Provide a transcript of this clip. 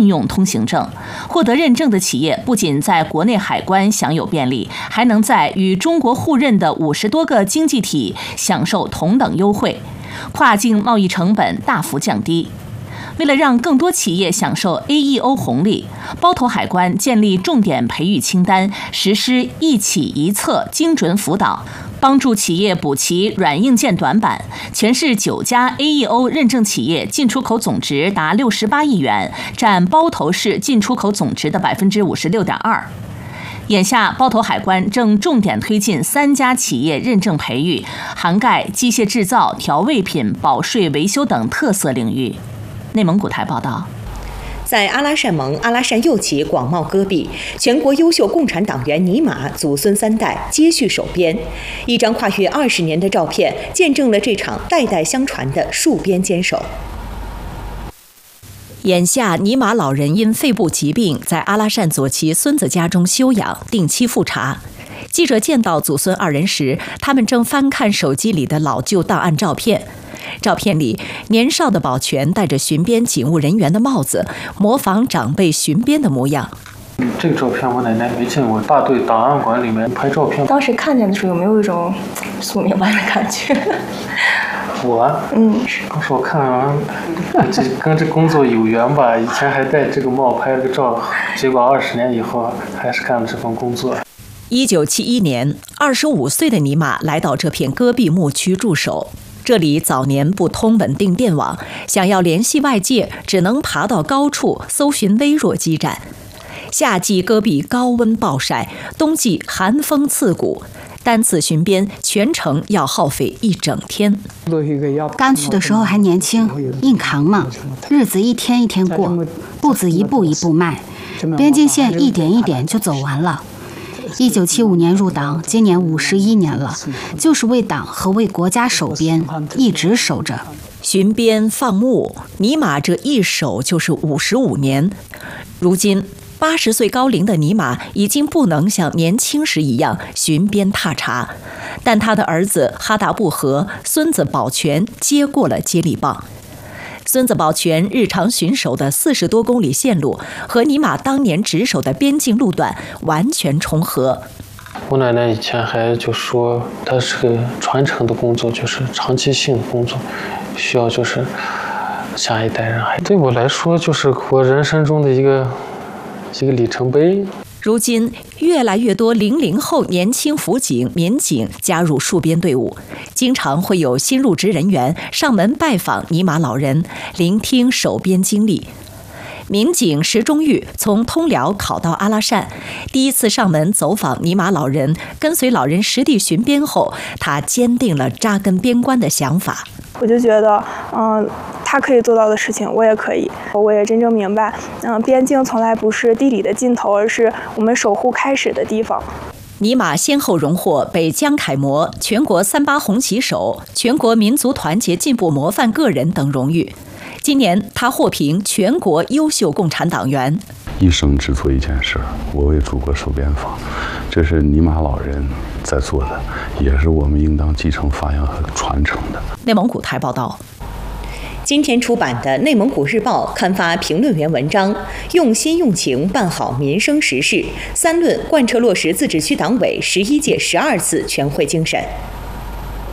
应用通行证。获得认证的企业不仅在国内海关享有便利，还能在与中国互认的50多个经济体享受同等优惠，跨境贸易成本大幅降低。为了让更多企业享受 AEO 红利，包头海关建立重点培育清单，实施一企一策精准辅导，帮助企业补齐软硬件短板。全市9家 AEO 认证企业进出口总值达68亿元，占包头市进出口总值的56.2%。眼下，包头海关正重点推进3家企业认证培育，涵盖机械制造、调味品、保税维修等特色领域。内蒙古台报道。 在阿拉善盟阿拉善右旗广袤戈壁，全国优秀共产党员尼玛祖孙3代接续守边。一张跨越20年的照片，见证了这场代代相传的戍边坚守。 眼下，尼玛老人因肺部疾病在阿拉善左旗孙子家中休养，定期复查。记者见到祖孙2人时，他们正翻看手机里的老旧档案照片。照片里，年少的保全戴着巡边警务人员的帽子，模仿长辈巡边的模样。 这个照片我奶奶没见过，大队档案馆里面拍照片。 当时看见的时候，有没有一种宿命般的感觉？ 当时我看完，跟这工作有缘吧。以前还戴这个帽拍了个照，结果20年以后还是干了这份工作。 1971年，25岁的尼玛来到这片戈壁牧区驻守。这里早年不通稳定电网，想要联系外界，只能爬到高处搜寻微弱基站。夏季戈壁高温暴晒，冬季寒风刺骨，单次巡边全程要耗费1整天。 刚去的时候还年轻，硬扛嘛，日子一天一天过，步子一步一步迈，边境线一点一点就走完了。1975年入党，今年51年了，就是为党和为国家守边，一直守着。 巡边放牧，尼玛这一守就是55年。如今80岁高龄的尼玛已经不能像年轻时一样巡边踏查，但他的儿子哈达布和孙子保全接过了接力棒。孙子保全日常巡守的40多公里线路和尼玛当年值守的边境路段完全重合。 我奶奶以前还就说，它是个传承的工作，就是长期性的工作，需要就是下一代人。对我来说，就是我人生中的一个里程碑。 如今，越来越多00后年轻辅警、民警加入戍边队伍，经常会有新入职人员上门拜访尼玛老人，聆听守边经历。民警石忠玉从通辽考到阿拉善，第一次上门走访尼玛老人，跟随老人实地巡边后，他坚定了扎根边关的想法。 我就觉得，他可以做到的事情，我也可以。我也真正明白，边境从来不是地理的尽头，而是我们守护开始的地方。 尼玛先后荣获北疆楷模、全国38红旗手、全国民族团结进步模范个人等荣誉。今年，他获评全国优秀共产党员。 一生只做一件事，我为祖国守边防，这是尼玛老人在做的，也是我们应当继承、发扬和传承的。 内蒙古台报道。 今天出版的《内蒙古日报》刊发评论员文章，用心用情办好民生实事，3论贯彻落实自治区党委11届12次全会精神。